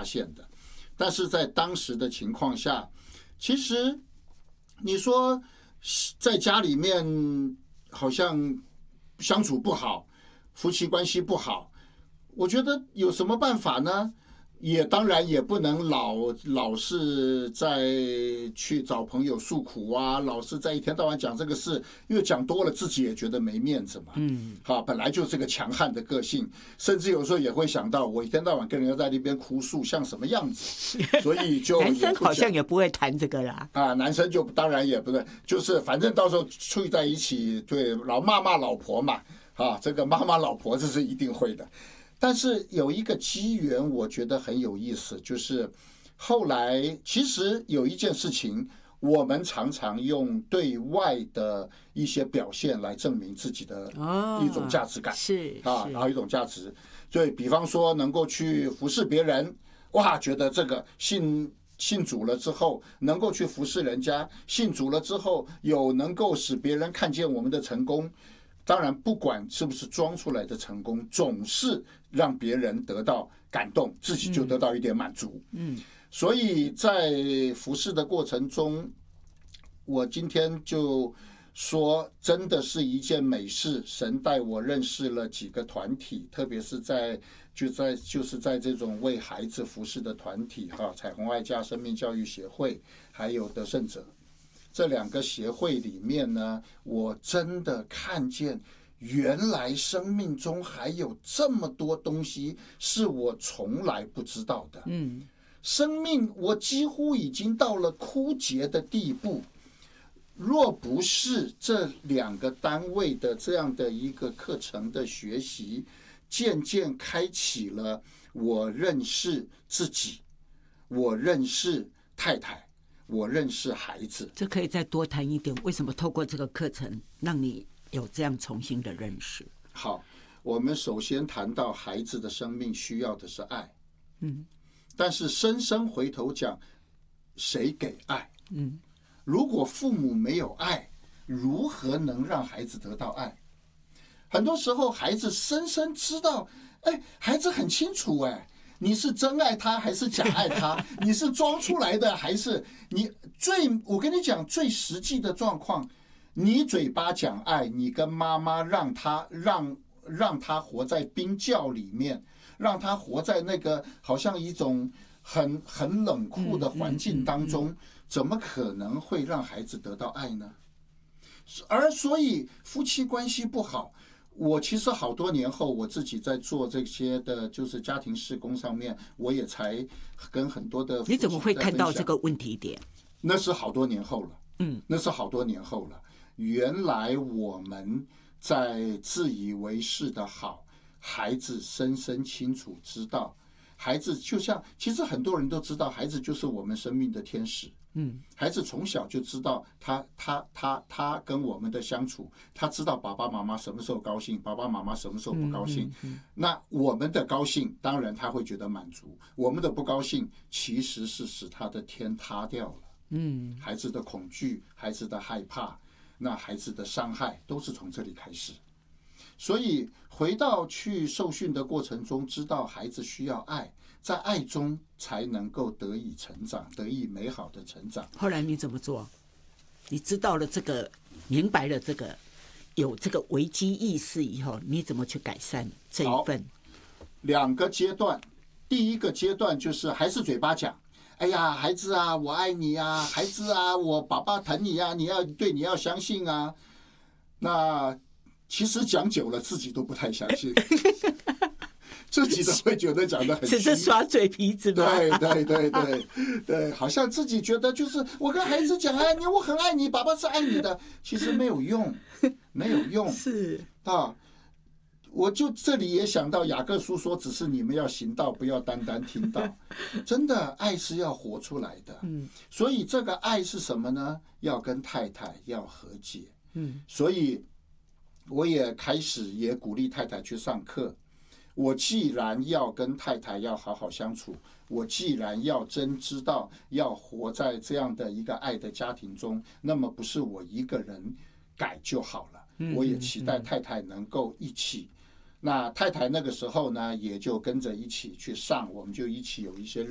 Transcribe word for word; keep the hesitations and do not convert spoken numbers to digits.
发现的。但是在当时的情况下，其实你说在家里面好像相处不好，夫妻关系不好，我觉得有什么办法呢？也当然也不能老老是在去找朋友诉苦啊，老是在一天到晚讲这个事，因为讲多了自己也觉得没面子嘛。嗯，好，本来就是个强悍的个性，甚至有时候也会想到，我一天到晚跟人家在那边哭诉，像什么样子？所以就男生好像也不会谈这个啦。 啊，男生就当然也不是，就是反正到时候处在一起，对，老骂骂老婆嘛，啊，这个骂骂老婆这是一定会的。但是有一个机缘，我觉得很有意思，就是后来其实有一件事情，我们常常用对外的一些表现来证明自己的一种价值感， 是啊，然后一种价值。对，比方说能够去服侍别人，哇，觉得这个信信主了之后，能够去服侍人家，信主了之后有能够使别人看见我们的成功。当然，不管是不是装出来的成功，总是让别人得到感动，自己就得到一点满足。嗯，所以在服侍的过程中，我今天就说，真的是一件美事。神带我认识了几个团体，特别是在就在就是在这种为孩子服侍的团体，哈，彩虹爱家生命教育协会，还有得胜者。这两个协会里面呢，我真的看见原来生命中还有这么多东西是我从来不知道的。嗯，生命我几乎已经到了枯竭的地步。若不是这两个单位的这样的一个课程的学习，渐渐开启了我认识自己，我认识太太，我认识孩子。 这可以再多谈一点，为什么透过这个课程让你有这样重新的认识？ 好，我们首先谈到孩子的生命需要的是爱，嗯，但是深深回头讲，谁给爱？嗯，如果父母没有爱，如何能让孩子得到爱？很多时候孩子深深知道，哎，孩子很清楚，哎。你是真爱他还是假爱他？你是装出来的还是你最？我跟你讲最实际的状况，你嘴巴讲爱，你跟妈妈让他让让他活在冰窖里面，让他活在那个好像一种很很冷酷的环境当中，怎么可能会让孩子得到爱呢？而所以夫妻关系不好。我其实好多年后，我自己在做这些的，就是家庭事工上面，我也才跟很多的。 你怎么会看到这个问题点？ 那是好多年后了，嗯，那是好多年后了。原来我们在自以为是的好，孩子深深清楚知道，孩子就像，其实很多人都知道，孩子就是我们生命的天使。嗯，孩子从小就知道他他他他跟我们的相处，他知道爸爸妈妈什么时候高兴，爸爸妈妈什么时候不高兴。嗯嗯嗯、那我们的高兴，当然他会觉得满足；我们的不高兴，其实是使他的天塌掉了。嗯，孩子的恐惧，孩子的害怕，那孩子的伤害，都是从这里开始。所以回到去受训的过程中，知道孩子需要爱。在爱中才能够得以成长，得以美好的成长。 后来你怎么做？你知道了这个，明白了这个，有这个危机意识以后，你怎么去改善这一份？ 两个阶段，第一个阶段就是还是嘴巴讲，哎呀，孩子啊，我爱你啊，孩子啊，我爸爸疼你啊，你要对你要相信啊。那其实讲久了，自己都不太相信。自己都会觉得讲得很虚， 只是耍嘴皮子吗？ 对对对对对，好像自己觉得就是我跟孩子讲爱你，我很爱你，爸爸是爱你的，其实没有用，没有用。 是啊，我就这里也想到雅各书说，只是你们要行道，不要单单听到。真的，爱是要活出来的。嗯，所以这个爱是什么呢？要跟太太要和解。嗯，所以我也开始也鼓励太太去上课。我既然要跟太太要好好相处，我既然要真知道要活在这样的一个爱的家庭中，那么不是我一个人改就好了，我也期待太太能够一起。那太太那个时候呢，也就跟着一起去上，我们就一起有一些